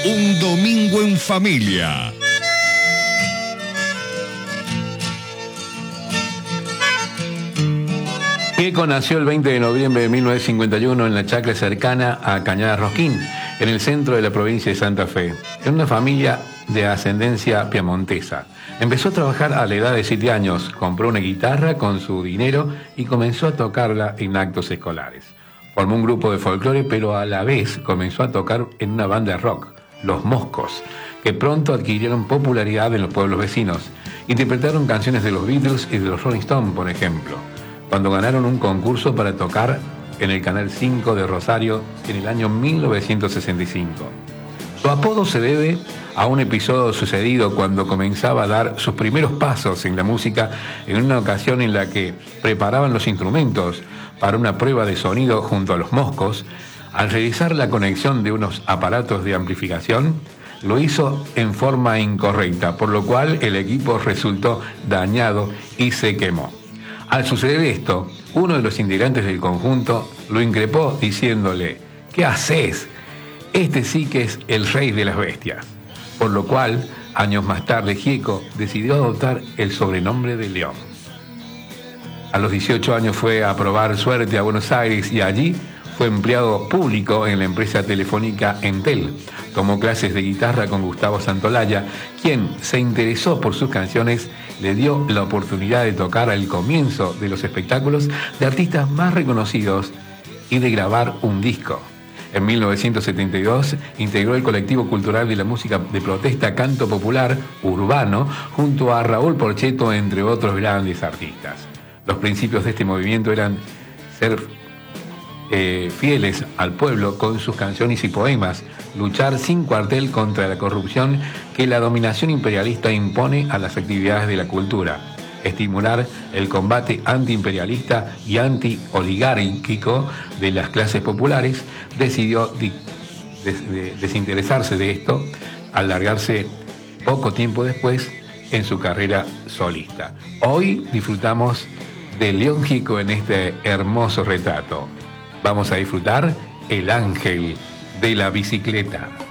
Un domingo en familia. Gieco nació el 20 de noviembre de 1951 en la chacra cercana a Cañada Rosquín, en el centro de la provincia de Santa Fe, en una familia de ascendencia piamontesa. Empezó a trabajar a la edad de 7 años, compró una guitarra con su dinero y comenzó a tocarla en actos escolares. Formó un grupo de folclore, pero a la vez comenzó a tocar en una banda de rock, Los Moscos, que pronto adquirieron popularidad en los pueblos vecinos. Interpretaron canciones de los Beatles y de los Rolling Stones, por ejemplo, cuando ganaron un concurso para tocar en el Canal 5 de Rosario en el año 1965. Su apodo se debe a un episodio sucedido cuando comenzaba a dar sus primeros pasos en la música, en una ocasión en la que preparaban los instrumentos para una prueba de sonido junto a Los Moscos. Al realizar la conexión de unos aparatos de amplificación, lo hizo en forma incorrecta, por lo cual el equipo resultó dañado y se quemó. Al suceder esto, uno de los integrantes del conjunto lo increpó diciéndole: ¿qué haces? Este sí que es el rey de las bestias. Por lo cual, años más tarde, Gieco decidió adoptar el sobrenombre de León. A los 18 años fue a probar suerte a Buenos Aires y allí fue empleado público en la empresa telefónica Entel. Tomó clases de guitarra con Gustavo Santolaya, quien se interesó por sus canciones, le dio la oportunidad de tocar al comienzo de los espectáculos de artistas más reconocidos y de grabar un disco. En 1972 integró el colectivo cultural de la música de protesta Canto Popular Urbano junto a Raúl Porcheto, entre otros grandes artistas. Los principios de este movimiento eran ser fieles al pueblo con sus canciones y poemas, luchar sin cuartel contra la corrupción que la dominación imperialista impone a las actividades de la cultura, estimular el combate antiimperialista y anti-oligárquico de las clases populares. Decidió desinteresarse de esto al largarse poco tiempo después en su carrera solista. Hoy disfrutamos de León Gieco en este hermoso retrato. Vamos a disfrutar El Ángel de la Bicicleta.